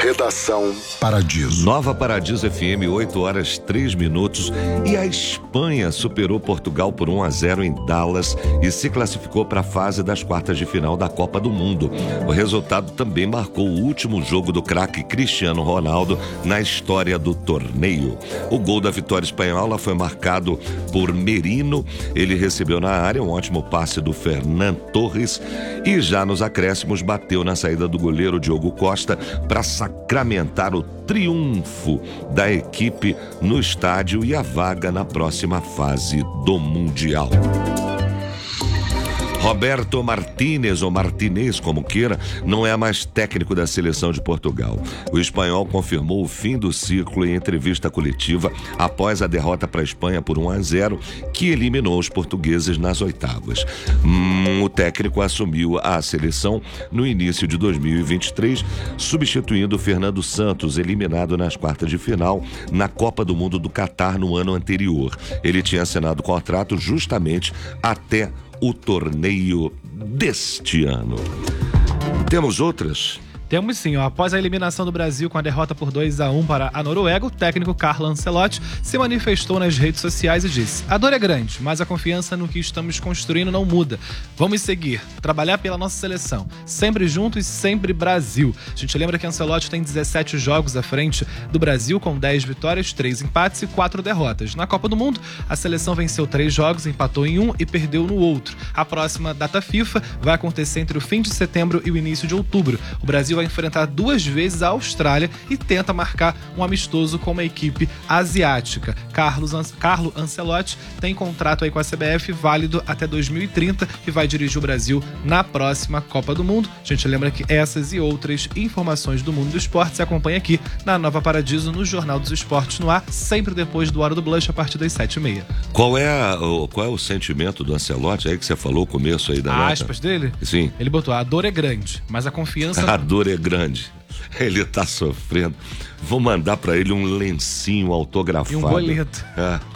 Redação Paradiso. Nova Paradiso FM, 8h03. E a Espanha superou Portugal por 1-0 em Dallas e se classificou para a fase das quartas de final da Copa do Mundo. O resultado também marcou o último jogo do craque Cristiano Ronaldo na história do torneio. O gol da vitória espanhola foi marcado por Merino. Ele recebeu na área um ótimo passe do Fernan Torres e já nos acréscimos bateu na saída do goleiro Diogo Costa para sacramentar o triunfo da equipe no estádio e a vaga na próxima fase do Mundial. Roberto Martínez, ou Martinez, como queira, não é mais técnico da seleção de Portugal. O espanhol confirmou o fim do ciclo em entrevista coletiva após a derrota para a Espanha por 1-0, que eliminou os portugueses nas oitavas. O técnico assumiu a seleção no início de 2023, substituindo Fernando Santos, eliminado nas quartas de final na Copa do Mundo do Catar no ano anterior. Ele tinha assinado contrato justamente até o torneio deste ano. Temos outras? Temos sim, após a eliminação do Brasil com a derrota por 2-1 para a Noruega, o técnico Carlo Ancelotti se manifestou nas redes sociais e disse: "A dor é grande, mas a confiança no que estamos construindo não muda. Vamos seguir, trabalhar pela nossa seleção, sempre juntos, sempre Brasil." A gente lembra que Ancelotti tem 17 jogos à frente do Brasil, com 10 vitórias, 3 empates e 4 derrotas. Na Copa do Mundo, a seleção venceu 3 jogos, empatou em um e perdeu no outro. A próxima data FIFA vai acontecer entre o fim de setembro e o início de outubro. O Brasil vai enfrentar 2 vezes a Austrália e tenta marcar um amistoso com uma equipe asiática. Carlo Ancelotti tem contrato aí com a CBF válido até 2030 e vai dirigir o Brasil na próxima Copa do Mundo. A gente lembra que essas e outras informações do mundo do esporte se acompanha aqui na Nova Paradiso, no Jornal dos Esportes no ar, sempre depois do Hora do Blush, a partir das 7h30. Qual é o sentimento do Ancelotti? Aí que você falou, o começo aí da nota. Aspas dele? Sim. Ele botou: "A dor é grande, mas a confiança..." A dor é grande. Ele tá sofrendo. Vou mandar pra ele um lencinho autografado. E um boleto.